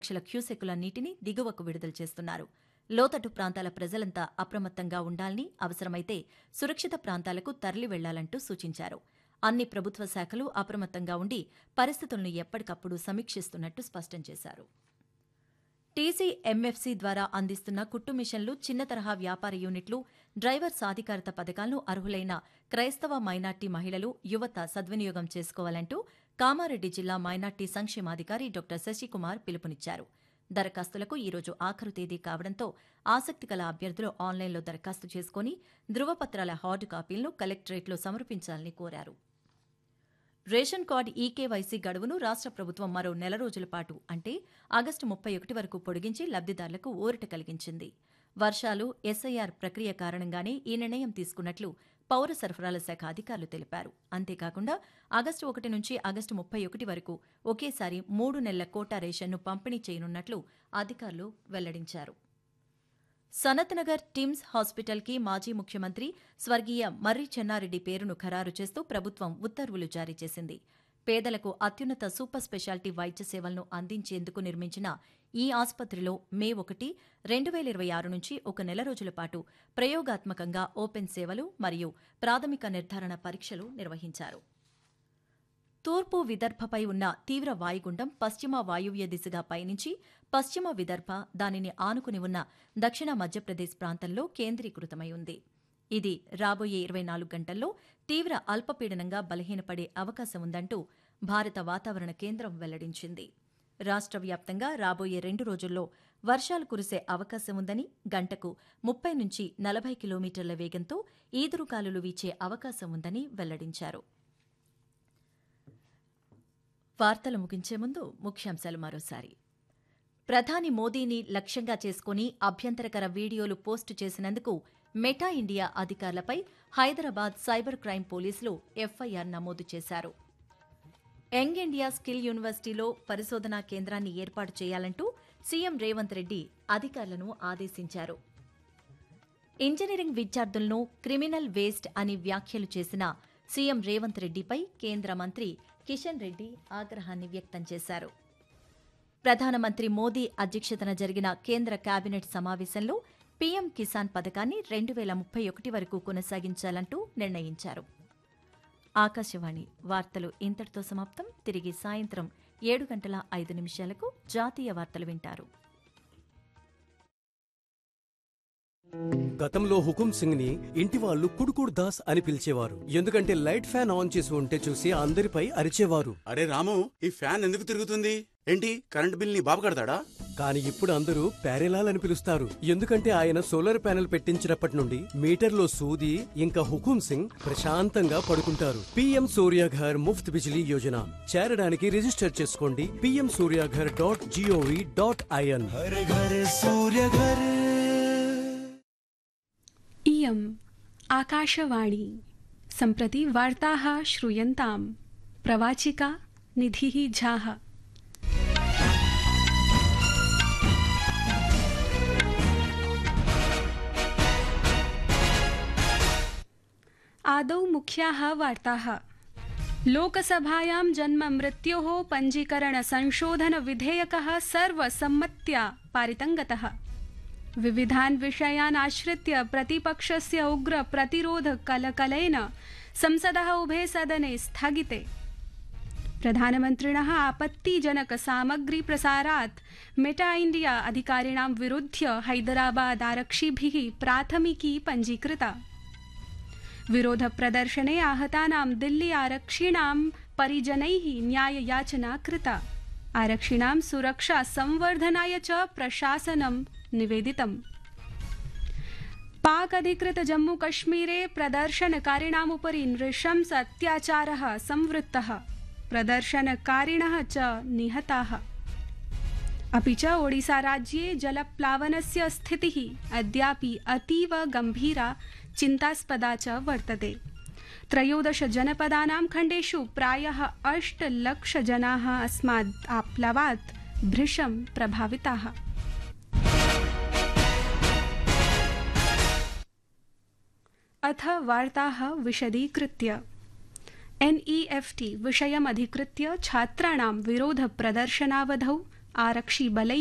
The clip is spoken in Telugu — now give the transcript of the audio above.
లక్షల క్యూసెక్కుల నీటిని దిగువకు విడుదల చేస్తున్నారు. లోతట్టు ప్రాంతాల ప్రజలంతా అప్రమత్తంగా ఉండాలని, అవసరమైతే సురక్షిత ప్రాంతాలకు తరలి వెళ్లాలంటూ సూచించారు. అన్ని ప్రభుత్వ శాఖలు అప్రమత్తంగా ఉండి పరిస్థితులను ఎప్పటికప్పుడు సమీక్షిస్తున్నట్టు స్పష్టం చేశారు. టీసీఎంఎఫ్సీ ద్వారా అందిస్తున్న కుట్టు మిషన్లు, చిన్న తరహా వ్యాపార యూనిట్లు, డ్రైవర్ సాధికారత పథకాలను అర్హులైన క్రైస్తవ మైనార్టీ మహిళలు, యువత సద్వినియోగం చేసుకోవాలంటూ కామారెడ్డి జిల్లా మైనార్టీ సంక్షేమాధికారి డాక్టర్ శశికుమార్ పిలుపునిచ్చారు. దరఖాస్తులకు ఈరోజు ఆఖరు తేదీ కావడంతో ఆసక్తి గల అభ్యర్థులు ఆన్లైన్లో దరఖాస్తు చేసుకుని ధృవపత్రాల హార్డు కాపీలను కలెక్టరేట్లో సమర్పించాలని కోరారు. రేషన్ కార్డు ఈకేవైసీ గడువును రాష్ట్ర ప్రభుత్వం మరో నెల రోజుల పాటు అంటే ఆగస్టు 31 వరకు పొడిగించి లబ్దిదారులకు ఊరట కలిగించింది. వర్షాలు, ఎస్ఐఆర్ ప్రక్రియ కారణంగానే ఈ నిర్ణయం తీసుకున్నట్లు పౌర సరఫరాల శాఖ అధికారులు తెలిపారు. అంతేకాకుండా ఆగస్టు 1 నుంచి ఆగస్టు 31 వరకు ఒకేసారి 3 నెలల కోటా రేషన్ను పంపిణీ చేయనున్నట్లు అధికారులు వెల్లడించారు. సనత్నగర్ టిమ్స్ హాస్పిటల్కి మాజీ ముఖ్యమంత్రి స్వర్గీయ మర్రి చెన్నారెడ్డి పేరును ఖరారు చేస్తూ ప్రభుత్వం ఉత్తర్వులు జారీ చేసింది. పేదలకు అత్యున్నత సూపర్ స్పెషాలిటీ వైద్య సేవలను అందించేందుకు నిర్మించిన ఈ ఆసుపత్రిలో మే 1, 2026 నుంచి ఒక నెల రోజుల పాటు ప్రయోగాత్మకంగా ఓపెన్ సేవలు మరియు ప్రాథమిక నిర్ధారణ పరీక్షలు నిర్వహించారు. తూర్పు విదర్భపై ఉన్న తీవ్ర వాయుగుండం పశ్చిమ వాయువ్య దిశగా పయనించి పశ్చిమ విదర్భ, దానిని ఆనుకుని ఉన్న దక్షిణ మధ్యప్రదేశ్ ప్రాంతంలో కేంద్రీకృతమై ఉంది. ఇది రాబోయే 24 గంటల్లో తీవ్ర అల్పపీడనంగా బలహీనపడే అవకాశం ఉందంటూ భారత వాతావరణ కేంద్రం వెల్లడించింది. రాష్ట్ర వ్యాప్తంగా రాబోయే 2 రోజుల్లో వర్షాలు కురిసే అవకాశం ఉందని, గంటకు 30 నుంచి 40 కిలోమీటర్ల వేగంతో ఈదురుగాలులు వీచే అవకాశం ఉందని వెల్లడించారు. వార్తలు ముగించే ముందు ముఖ్యాంశాలు మరోసారి. ప్రధాని మోదీని లక్ష్యంగా చేసుకుని అభ్యంతరకర వీడియోలు పోస్టు చేసినందుకు మెటా ఇండియా అధికారులపై హైదరాబాద్ సైబర్ క్రైమ్ పోలీసులు ఎఫ్ఐఆర్ నమోదు చేశారు. యంగ్ ఇండియా స్కిల్ యూనివర్సిటీలో పరిశోధనా కేంద్రాన్ని ఏర్పాటు చేయాలంటూ సీఎం రేవంత్ రెడ్డి అధికారులను ఆదేశించారు. ఇంజనీరింగ్ విద్యార్థులను క్రిమినల్ వేస్ట్ అని వ్యాఖ్యలు చేసిన సీఎం రేవంత్ రెడ్డిపై కేంద్ర మంత్రి కిషన్ రెడ్డి ఆగ్రహాన్ని వ్యక్తం చేశారు. ప్రధానమంత్రి మోదీ అధ్యక్షతన జరిగిన కేంద్ర కేబినెట్ సమావేశంలో పీఎం కిసాన్ పథకాన్ని 2031 వరకు కొనసాగించాలంటూ నిర్ణయించారు. ఆకాశవాణి వార్తలు ఇంతటితో సమాప్తం. తిరిగి సాయంత్రం 7:05 జాతీయ వార్తలు వింటారు. గతంలో హుకుం సింగ్ ని ఇంటి వాళ్ళు కుడుకుడు దాస్ అని పిలిచేవారు. ఎందుకంటే లైట్ ఫ్యాన్ ఆన్ చేసి ఉంటే చూసి అందరిపై అరిచేవారు. అరే రాము, ఈ ఫ్యాన్ ఎందుకు తిరుగుతుంది? ఏంటి, కరెంట్ బిల్ ని బాబు కడతాడా? కానీ ఇప్పుడు అందరూ ప్యారెలాల్ అని పిలుస్తారు. ఎందుకంటే ఆయన సోలార్ ప్యానెల్ పెట్టించినప్పటి నుండి మీటర్లో సూది ఇంకా హుకుం సింగ్ ప్రశాంతంగా పడుకుంటారు. పీఎం సూర్యఘర్ ముఫ్త్ బిజిలీ యోజన చేరడానికి రిజిస్టర్ చేసుకోండి pmsuryaghar.gov.in. इयम् आकाशवाणी सम्प्रति वार्ताः श्रूयन्ताम्। प्रवाचिका निधिः झाः। आदौ मुख्याः वार्ताः। लोकसभायां जन्म मृत्योः पञ्जीकरण संशोधन विधेयकः सर्वसम्मत्या पारितं गतः। विविधान् विषयान् आश्रित्य प्रतिपक्षस्य उग्र प्रतिरोध कलकलेन संसदः उभे सदने स्थगिते। प्रधानमन्त्रिणः आपत्तिजनक सामग्री प्रसारात् मेटा इंडिया अधिकारिणां विरुध्य हैदराबाद आरक्षिभिः प्राथमिकी पञ्जीकृता। विरोध प्रदर्शने आहतानां दिल्ली आरक्षिणां परिजनैः न्याययाचना कृता। आरक्षिणां सुरक्षा संवर्धनाय च प्रशासनं निवेदितम्। पाक अधिकृत जम्मू कश्मीरे प्रदर्शनकारिणामुपरि नृशंस अत्याचारः संवृत्तः। प्रदर्शनकारिणः च निहताः। अपि च ओडिसा राज्ये जलप्लावनस्य स्थितिः अद्यापि अतीव गम्भीरा चिन्तास्पदा च वर्तते। 13 जनपदानां खण्डेषु प्रायः 8 लाख जनाः अस्मात् आप्लावात् भृशं प्रभाविताः। अथ वार्ताः विशदीकृत्य। NEFT विषयमधिकृत्य छात्राणां विरोध प्रदर्शनावधौ आरक्षिबलै